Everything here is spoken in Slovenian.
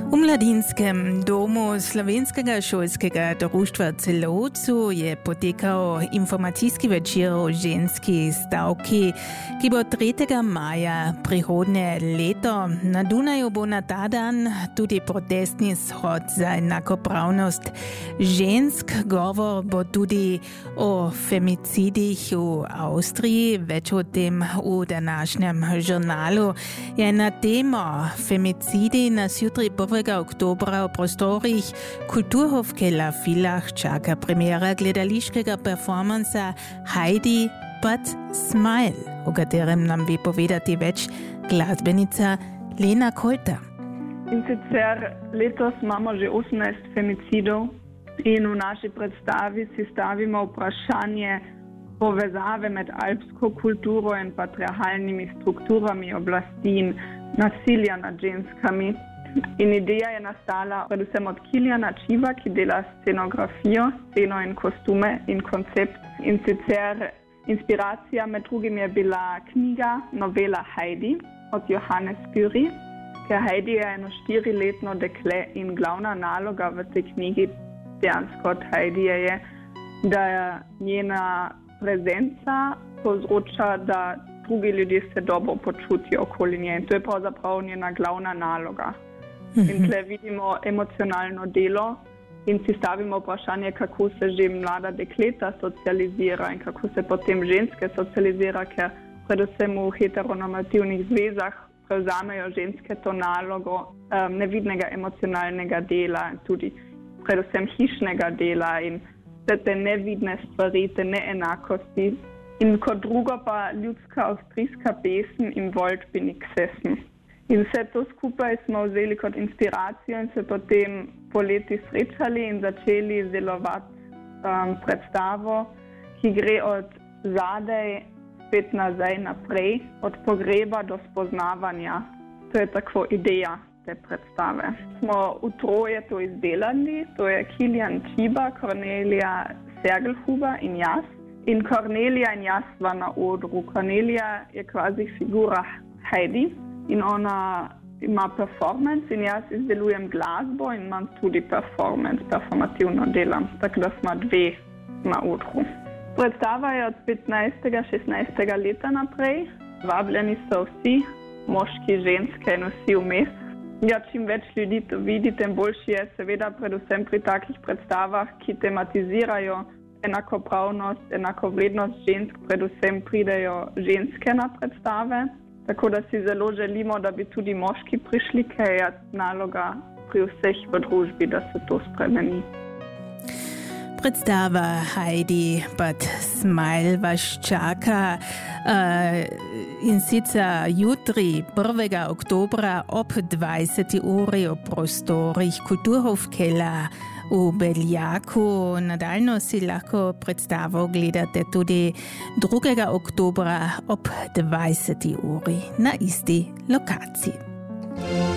U Mladinskem domu Slovenskega šolskega društva Celovcu je potekal informacijski večer o ženski stavki, ki bo 3. maja prihodnje leto. Na Dunaju bo na ta dan tudi protestni shod za enakopravnost žensk. Govor bo tudi o femicidih v Avstriji. Več o tem v današnjem žurnalu. Je na temo femicidi nas jutri 1. oktobra v prostorih Kulturhofke La Villach čaka premiera gledališkega performansa Heidi but Smile, o katerem nam bi povedati več glasbenica Lena Kolter. In sicer letos imamo že 18 femicidov in v naši predstavi si stavimo vprašanje povezave med alpsko kulturo in patriarhalnimi strukturami oblasti in nasilja nad ženskami. In ideja je nastala predvsem od Kiljana Čiva, ki dela scenografijo, sceno in kostume in koncept. In sicer inspiracija med drugim je bila knjiga, novela Heidi od Johannes Gyri, ker Heidi je eno 4-letno dekle in glavna naloga v tej knjigi dejansko od Heidi je, da njena prezenca povzroča, da drugi ljudje se dobro počutijo okoli nje. In to je pravzaprav njena glavna naloga. In tle vidimo emocionalno delo in si stavimo vprašanje, kako se že mlada dekleta socializira in kako se potem ženske socializira, ker predvsem v heteronormativnih zvezah prevzamejo ženske to nalogo nevidnega emocionalnega dela, tudi predvsem hišnega dela in te nevidne stvari, te neenakosti. In kot drugo pa ljudska avstrijska pesem In Volt bin ich gesessen. In vse to skupaj smo vzeli kot inspiracijo in se potem poleti srečali in začeli izdelovati predstavo, ki gre od zadaj spet nazaj naprej, od pogreba do spoznavanja. To je tako ideja te predstave. Smo v troje to izdelali, to je Kilian Čiba, Kornelija Sergelhuber in jaz. In Kornelija in jaz sva na odru. Kornelija je kvazi figura Heidi in ona ima performance in jaz izdelujem glasbo in imam tudi performativno delam, tako da smo dve na odru. Predstava je od 15. 16. leta naprej. Vabljeni so vsi, moški, ženske in vsi vmes. Ja, čim več ljudi to vidi, tem boljši je seveda predvsem pri takih predstavah, ki tematizirajo enakopravnost, enakovrednost žensk, predvsem pridejo ženske na predstave. Tako da si zelo želimo, da bi tudi moški prišli, ker je naloga pri vseh v družbi, da se to spremeni. Predstava Heidi but Smile vas čaka in sicer jutri 1. oktobra ob 20. uri v prostorih Kulturhofke v Beljaku. Nadaljno si lahko predstavo gledate tudi 2. oktobra ob 20. uri na isti lokaciji.